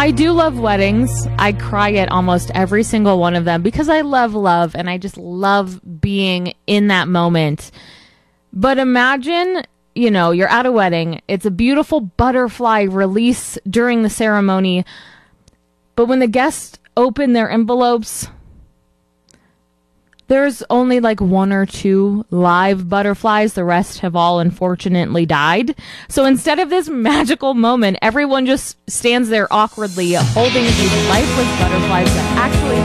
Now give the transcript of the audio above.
I do love weddings. I cry at almost every single one of them because I love love and I just love being in that moment. But imagine, you know, you're at a wedding. It's a beautiful butterfly release during the ceremony. But when the guests open their envelopes, there's only like 1 or 2 live butterflies. The rest have all unfortunately died. So instead of this magical moment, everyone just stands there awkwardly holding these lifeless butterflies that actually